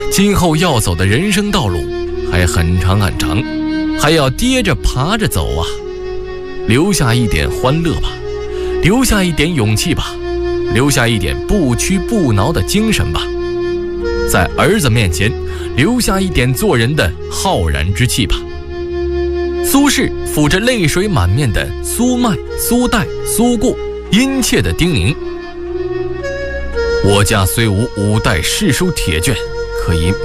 今后要走的人生道路还很长很长，还要跌着爬着走啊！留下一点欢乐吧，留下一点勇气吧，留下一点不屈不挠的精神吧，在儿子面前留下一点做人的浩然之气吧。苏轼抚着泪水满面的苏迈、苏代、苏顾，殷切地叮咛：我家虽无5代世书铁卷，可以